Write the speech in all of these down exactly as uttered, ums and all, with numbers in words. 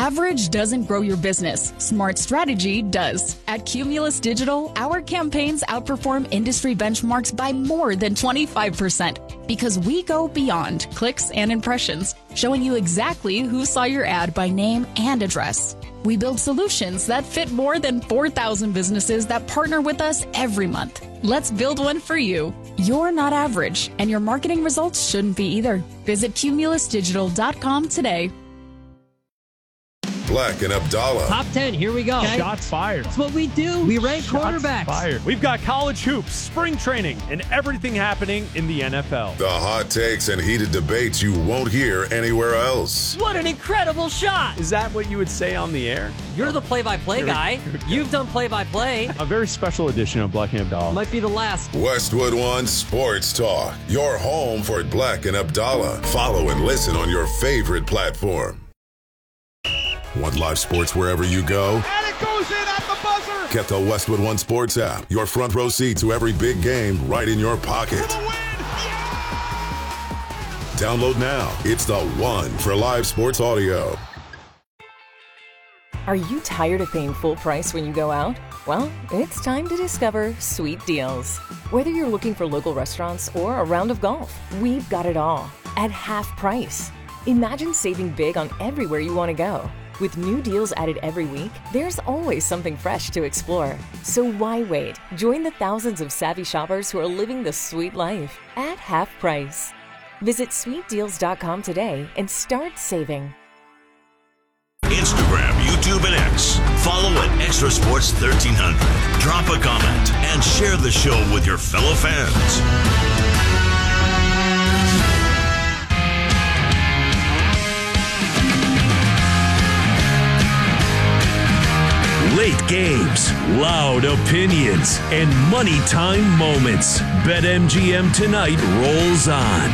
Average doesn't grow your business. Smart strategy does. At Cumulus Digital, our campaigns outperform industry benchmarks by more than twenty-five percent because we go beyond clicks and impressions, showing you exactly who saw your ad by name and address. We build solutions that fit more than four thousand businesses that partner with us every month. Let's build one for you. You're not average, and your marketing results shouldn't be either. Visit cumulus digital dot com today. Black and Abdallah. Top ten, here we go. Okay. Shots fired. That's what we do. We rank Shots quarterbacks. Fired. We've got college hoops, spring training, and everything happening in the N F L. The hot takes and heated debates you won't hear anywhere else. What an incredible shot. Is that what you would say on the air? You're the play-by-play guy. You've done play-by-play. A very special edition of Black and Abdallah. Might be the last. Westwood One Sports Talk. Your home for Black and Abdallah. Follow and listen on your favorite platform. Want live sports wherever you go? And it goes in at the buzzer! Get the Westwood One Sports app. Your front row seat to every big game right in your pocket. For the win! Yeah! Download now. It's the one for live sports audio. Are you tired of paying full price when you go out? Well, it's time to discover Sweet Deals. Whether you're looking for local restaurants or a round of golf, we've got it all at half price. Imagine saving big on everywhere you want to go. With new deals added every week, there's always something fresh to explore. So why wait? Join the thousands of savvy shoppers who are living the sweet life at half price. Visit sweet deals dot com today and start saving. Instagram, YouTube, and X. Follow at Extra Sports thirteen hundred. Drop a comment and share the show with your fellow fans. Late games, loud opinions, and money time moments. BetMGM tonight rolls on.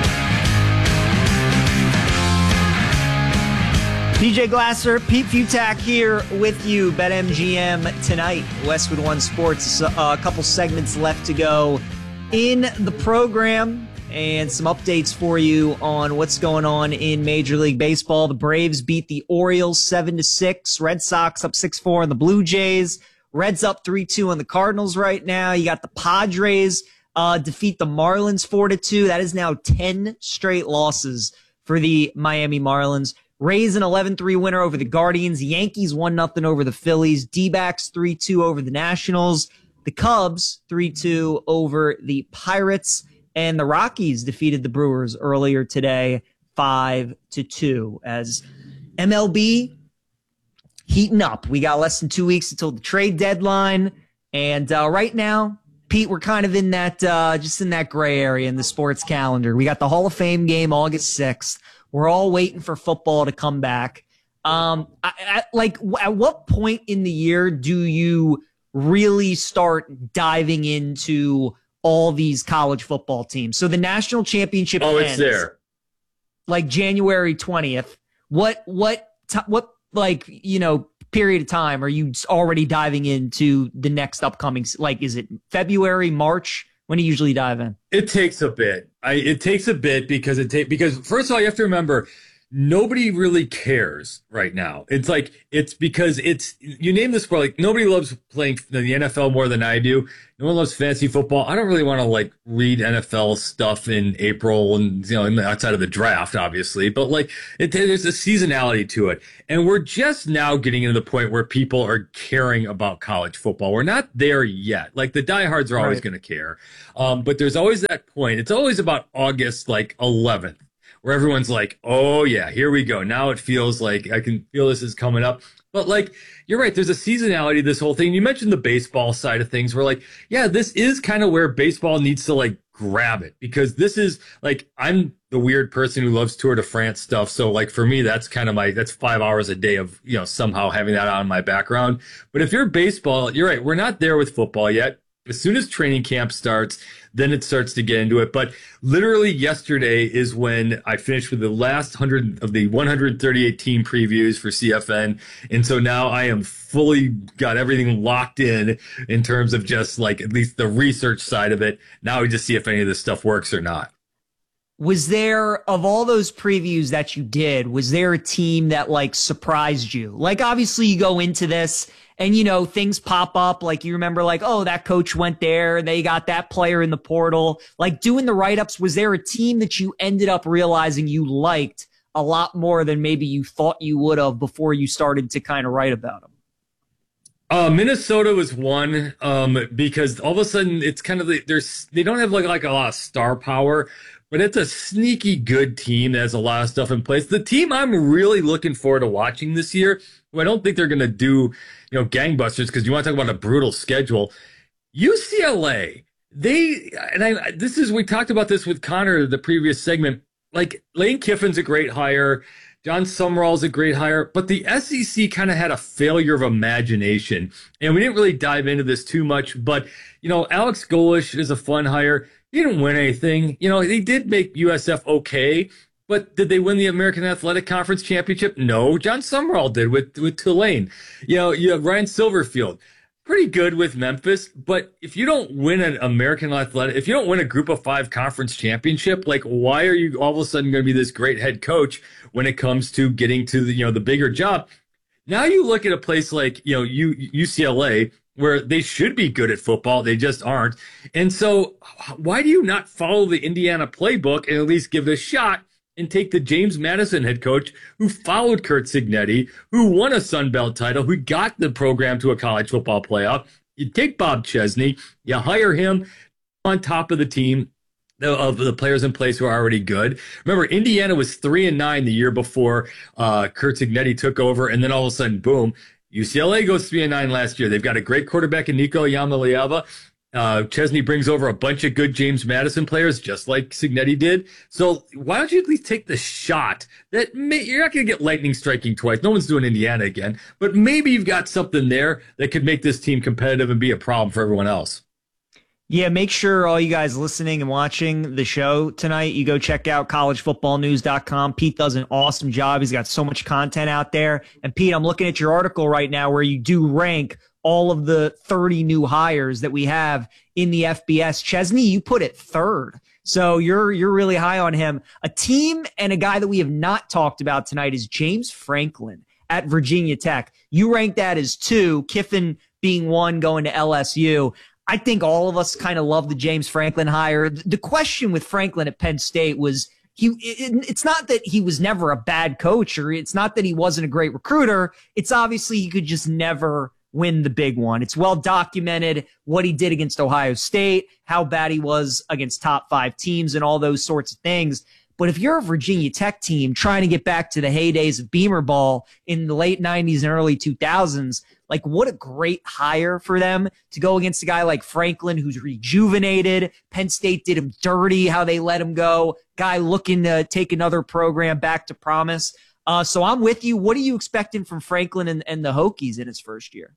P J Glasser, Pete Futak here with you. BetMGM tonight. Westwood One Sports. Uh, a couple segments left to go in the program, and some updates for you on what's going on in Major League Baseball. The Braves beat the Orioles seven to six. Red Sox up six four on the Blue Jays. Reds up three two on the Cardinals right now. You got the Padres uh, defeat the Marlins four to two. That is now ten straight losses for the Miami Marlins. Rays an eleven three winner over the Guardians. Yankees one nothing over the Phillies. D-backs three two over the Nationals. The Cubs three two over the Pirates. And the Rockies defeated the Brewers earlier today, five to two. As M L B heating up. We got less than two weeks until the trade deadline. And uh, right now, Pete, we're kind of in that, uh, just in that gray area in the sports calendar. We got the Hall of Fame game August sixth. We're all waiting for football to come back. Um, I, I, like, at what point in the year do you really start diving into all these college football teams? So the national championship Oh, ends, it's there. like January twentieth. What, what, t- what, like, you know, period of time are you already diving into the next upcoming, like, is it February, March? When do you usually dive in? It takes a bit. I, it takes a bit because it take because first of all, you have to remember nobody really cares right now. It's like it's because it's you name the sport. Like nobody loves playing the N F L more than I do. No one loves fantasy football. I don't really want to like read N F L stuff in April and you know outside of the draft, obviously. But like it, there's a seasonality to it, and we're just now getting into the point where people are caring about college football. We're not there yet. Like the diehards are always Right. going to care, um, but there's always that point. It's always about August like eleventh. Where everyone's like, oh, yeah, here we go. Now it feels like I can feel this is coming up. But, like, you're right. There's a seasonality to this whole thing. You mentioned the baseball side of things where, like, yeah, this is kind of where baseball needs to, like, grab it. Because this is, like, I'm the weird person who loves Tour de France stuff. So, like, for me, that's kind of my, that's five hours a day of, you know, somehow having that on my background. But if you're baseball, you're right. We're not there with football yet. As soon as training camp starts, then it starts to get into it. But literally yesterday is when I finished with the last one hundred of the one hundred thirty-eight team previews for C F N. And so now I am fully got everything locked in in terms of just like at least the research side of it. Now we just see if any of this stuff works or not. was there, of all those previews that you did, was there a team that like surprised you? Like obviously you go into this and, you know, things pop up. Like you remember like, oh, that coach went there. They got that player in the portal. Like doing the write-ups, was there a team that you ended up realizing you liked a lot more than maybe you thought you would have before you started to kind of write about them? Uh, Minnesota was one, um, because all of a sudden it's kind of, there's, they don't have like, like a lot of star power, but it's a sneaky good team that has a lot of stuff in place. The team I'm really looking forward to watching this year, who I don't think they're going to do, you know, gangbusters, because you want to talk about a brutal schedule. U C L A, they, and I, this is, we talked about this with Connor, the previous segment, like Lane Kiffin's a great hire. John Summerall's a great hire, but the S E C kind of had a failure of imagination. And we didn't really dive into this too much, but, you know, Alex Golish is a fun hire. He didn't win anything. You know, they did make U S F okay, but did they win the American Athletic Conference Championship? No. John Summerall did with, with Tulane. You know, you have Ryan Silverfield. Pretty good with Memphis, but if you don't win an American Athletic, if you don't win a Group of Five conference championship, like why are you all of a sudden going to be this great head coach when it comes to getting to the, you know, the bigger job? Now you look at a place like, you know, U, UCLA, where they should be good at football, they just aren't. And so why do you not follow the Indiana playbook and at least give it a shot and take the James Madison head coach who followed Curt Cignetti, who won a Sun Belt title, who got the program to a college football playoff? You take Bob Chesney, you hire him on top of the team of the players in place who are already good. Remember, Indiana was three and nine the year before uh, Curt Cignetti took over, and then all of a sudden, boom, U C L A goes three and nine last year. They've got a great quarterback in Nico Iamaleava. Uh, Chesney brings over a bunch of good James Madison players, just like Cignetti did. So why don't you at least take the shot that may, you're not going to get lightning striking twice. No one's doing Indiana again, but maybe you've got something there that could make this team competitive and be a problem for everyone else. Yeah, make sure all you guys listening and watching the show tonight, you go check out college football news dot com. Pete does an awesome job. He's got so much content out there. And Pete, I'm looking at your article right now where you do rank all of the thirty new hires that we have in the F B S. Chesney, you put it third. So you're you're really high on him. A team and a guy that we have not talked about tonight is James Franklin at Virginia Tech. You rank that as two, Kiffin being one, going to L S U. I think all of us kind of love the James Franklin hire. The question with Franklin at Penn State was he. It, it's not that he was never a bad coach, or it's not that he wasn't a great recruiter. It's obviously he could just never win the big one. It's well documented what he did against Ohio State, how bad he was against top five teams and all those sorts of things. But if you're a Virginia Tech team trying to get back to the heydays of Beamer ball in the late nineties and early two thousands, like what a great hire for them to go against a guy like Franklin, who's rejuvenated. Penn State did him dirty, how they let him go. Guy looking to take another program back to promise. Uh, so I'm with you. What are you expecting from Franklin and, and the Hokies in his first year?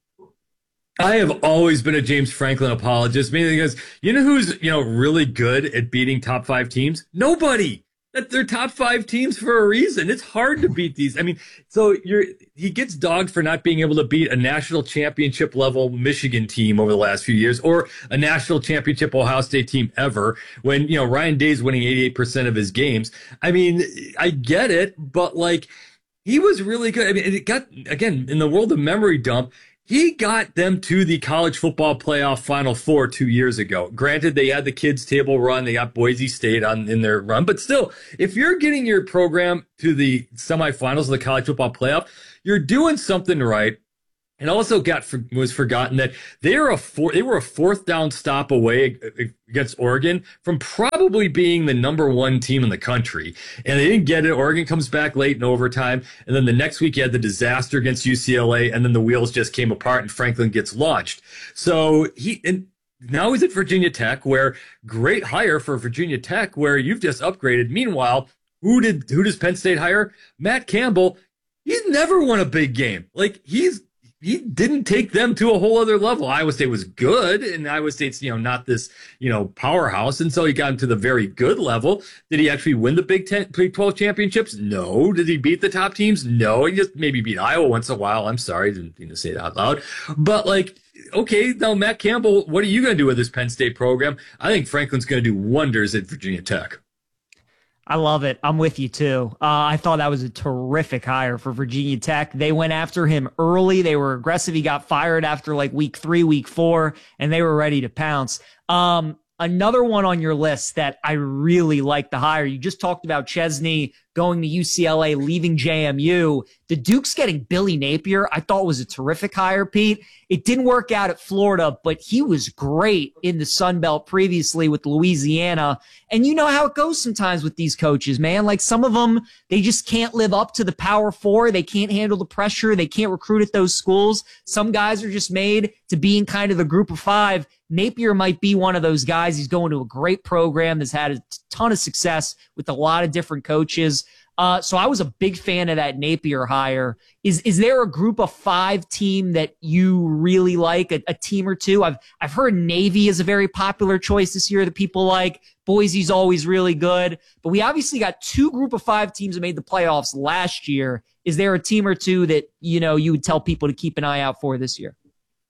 I have always been a James Franklin apologist, mainly because you know who's, you know, really good at beating top five teams? Nobody. That they're top five teams for a reason. It's hard to beat these. I mean, so you're he gets dogged for not being able to beat a national championship level Michigan team over the last few years, or a national championship Ohio State team ever, when, you know, Ryan Day's winning eighty-eight percent of his games. I mean, I get it, but like he was really good. I mean, it got, again, in the world of memory dump, he got them to the college football playoff Final Four two years ago. Granted, they had the kids table run. They got Boise State on in their run. But still, if you're getting your program to the semifinals of the college football playoff, you're doing something right. And also got was forgotten that they were a four, they were a fourth down stop away against Oregon from probably being the number one team in the country, and they didn't get it. Oregon comes back late in overtime, and then the next week you had the disaster against U C L A, and then the wheels just came apart, and Franklin gets launched. So he and now he's at Virginia Tech, where great hire for Virginia Tech, where you've just upgraded. Meanwhile, who did who does Penn State hire? Matt Campbell. He's never won a big game. Like he's. He didn't take them to a whole other level. Iowa State was good, and Iowa State's, you know, not this, you know, powerhouse. And so he got him to the very good level. Did he actually win the Big Ten, Big twelve championships? No. Did he beat the top teams? No. He just maybe beat Iowa once in a while. I'm sorry, didn't mean to say it out loud. But like, okay, now Matt Campbell, what are you going to do with this Penn State program? I think Franklin's going to do wonders at Virginia Tech. I love it. I'm with you too. Uh, I thought that was a terrific hire for Virginia Tech. They went after him early. They were aggressive. He got fired after like week three, week four, and they were ready to pounce. Um, Another one on your list that I really like the hire. You just talked about Chesney going to U C L A, leaving J M U. The Duke's getting Billy Napier. I thought was a terrific hire, Pete. It didn't work out at Florida, but he was great in the Sun Belt previously with Louisiana. And you know how it goes sometimes with these coaches, man. Like some of them, they just can't live up to the Power Four. They can't handle the pressure. They can't recruit at those schools. Some guys are just made to be in kind of the group of five. Napier might be one of those guys. He's going to a great program that's had a ton of success with a lot of different coaches. Uh, so I was a big fan of that Napier hire. Is is there a group of five team that you really like, a, a team or two? I've I've heard Navy is a very popular choice this year that people like. Boise's always really good. But we obviously got two group of five teams that made the playoffs last year. Is there a team or two that, you know, you would tell people to keep an eye out for this year?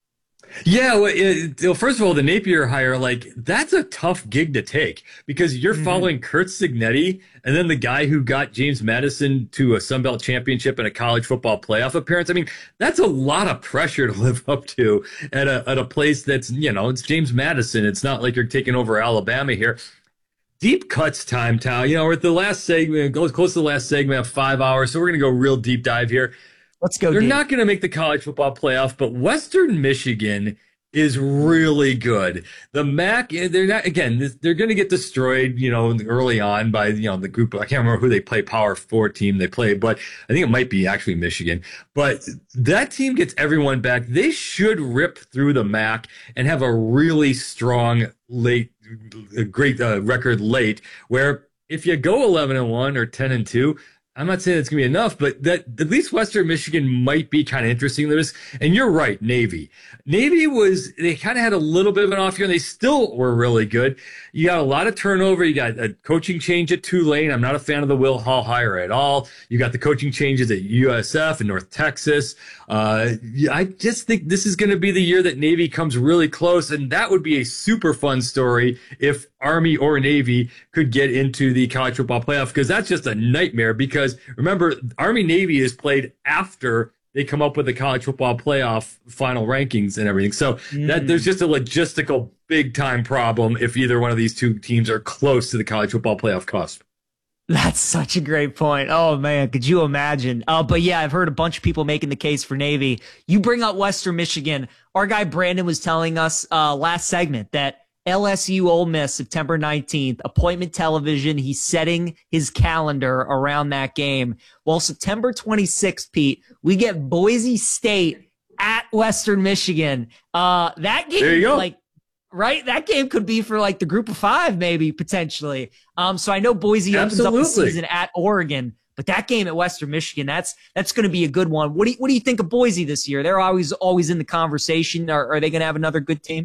Yeah, well, it, well, first of all, the Napier hire, like, that's a tough gig to take because you're mm-hmm. following Curt Cignetti and then the guy who got James Madison to a Sun Belt championship and a college football playoff appearance. I mean, that's a lot of pressure to live up to at a at a place that's, you know, it's James Madison. It's not like you're taking over Alabama here. Deep cuts time, Tal. You know, we're at the last segment, goes close to the last segment of five hours, so we're going to go real deep dive here. Let's go. They're deep. not going to make the college football playoff, but Western Michigan is really good. The M A C, they're not, again, they're going to get destroyed, you know, early on by, you know, the group. I can't remember who they play, Power Four team they play, but I think it might be actually Michigan. But that team gets everyone back. They should rip through the M A C and have a really strong late, a great uh, record late, where if you go eleven and one or ten and two, I'm not saying it's going to be enough, but that at least Western Michigan might be kind of interesting to this. And you're right, Navy. Navy was, they kind of had a little bit of an off year, and they still were really good. You got a lot of turnover. You got a coaching change at Tulane. I'm not a fan of the Will Hall hire at all. You got the coaching changes at U S F and North Texas. Uh, I just think this is going to be the year that Navy comes really close, and that would be a super fun story if Army or Navy could get into the college football playoff, because that's just a nightmare. Because remember, Army Navy is played after they come up with the college football playoff final rankings and everything. So mm. that there's just a logistical big time problem if either one of these two teams are close to the college football playoff cusp. That's such a great point. Oh, man, could you imagine? Uh, but yeah, I've heard a bunch of people making the case for Navy. You bring up Western Michigan. Our guy Brandon was telling us uh, last segment that L S U Ole Miss, September nineteenth, appointment television. He's setting his calendar around that game. Well, September twenty-sixth, Pete, we get Boise State at Western Michigan. Uh, that game, there you go. like, right? That game could be for like the group of five, maybe potentially. Um, so I know Boise opens Absolutely. up the season at Oregon, but that game at Western Michigan, that's that's going to be a good one. What do you, what do you think of Boise this year? They're always always in the conversation. Are, are they going to have another good team?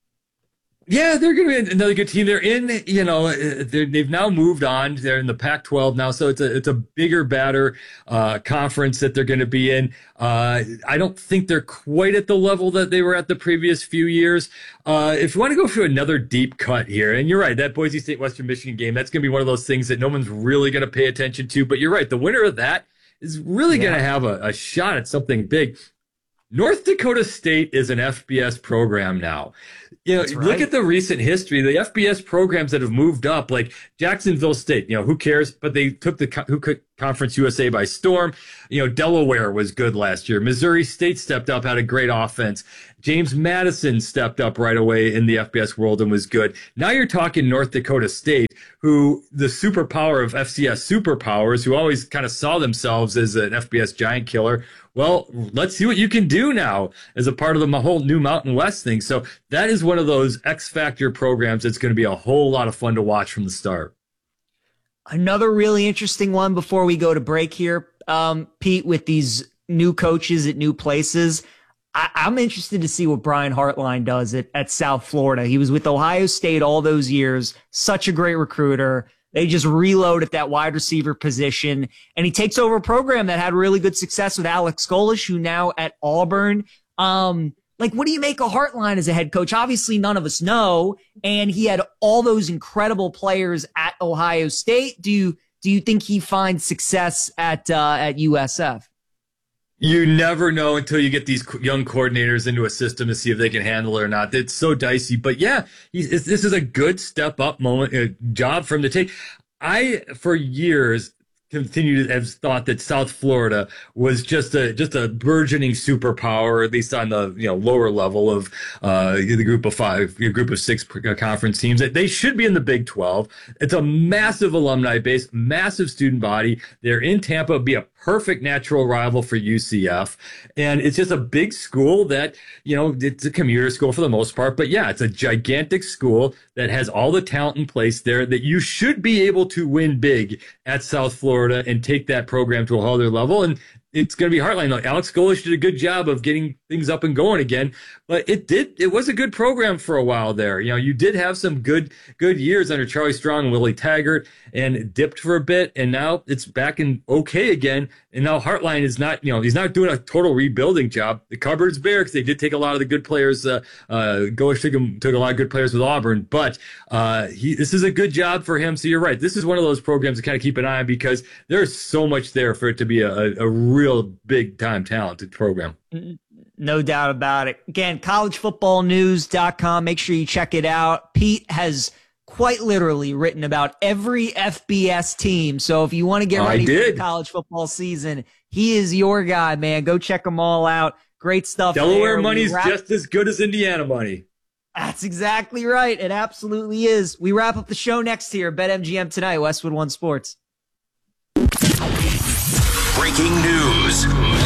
Yeah, they're going to be another good team. They're in, you know, they've now moved on. They're in the Pac twelve now, so it's a it's a bigger, badder uh, conference that they're going to be in. Uh, I don't think they're quite at the level that they were at the previous few years. Uh, if you want to go for another deep cut here, and you're right, that Boise State Western Michigan game, that's going to be one of those things that no one's really going to pay attention to. But you're right, the winner of that is really yeah. going to have a, a shot at something big. North Dakota State is an F B S program now. You know, right. Look at the recent history. The F B S programs that have moved up, like Jacksonville State, you know, who cares? But they took the who Conference U S A by storm. You know, Delaware was good last year. Missouri State stepped up, had a great offense. James Madison stepped up right away in the F B S world and was good. Now you're talking North Dakota State, who the superpower of F C S superpowers, who always kind of saw themselves as an F B S giant killer. Well, let's see what you can do now as a part of the whole new Mountain West thing. So that is one of those X Factor programs that's going to be a whole lot of fun to watch from the start. Another really interesting one before we go to break here, um, Pete, with these new coaches at new places. I- I'm interested to see what Brian Hartline does at, at South Florida. He was with Ohio State all those years, such a great recruiter. They just reload at that wide receiver position, and he takes over a program that had really good success with Alex Golesh, who now at Auburn. Um, Like, what do you make of Hartline as a head coach? Obviously, none of us know. And he had all those incredible players at Ohio State. Do you, do you think he finds success at, uh, at U S F? You never know until you get these young coordinators into a system to see if they can handle it or not. It's so dicey. But yeah, he's, this is a good step up moment, a job for him to take. I, for years, continued to have thought that South Florida was just a just a burgeoning superpower, at least on the you know lower level of uh, the group of five, your group of six conference teams. That they should be in the Big twelve. It's a massive alumni base, massive student body. They're in Tampa, it'd be a perfect natural rival for U C F, and it's just a big school that you know it's a commuter school for the most part. But yeah, it's a gigantic school that has all the talent in place there that you should be able to win big at South Florida and take that program to a whole other level. And it's going to be Heartline. Like Alex Golesh did a good job of getting things up and going again, but it did, it was a good program for a while there. You know, you did have some good, good years under Charlie Strong and Willie Taggart, and it dipped for a bit. And now it's back in okay again. And now Heartline is not, you know, he's not doing a total rebuilding job. The cupboard's bare because they did take a lot of the good players. Uh, uh, Golesh took, him, took a lot of good players with Auburn, but uh, he, this is a good job for him. So you're right. This is one of those programs to kind of keep an eye on because there's so much there for it to be a, a, a real big time talented program. No doubt about it. Again, college football news dot com. Make sure you check it out. Pete has quite literally written about every F B S team. So if you want to get ready for the college football season, he is your guy, man. Go check them all out. Great stuff. Delaware there. money's wrap- just as good as Indiana money. That's exactly right. It absolutely is. We wrap up the show next here. BetMGM tonight, Westwood One Sports. Breaking news.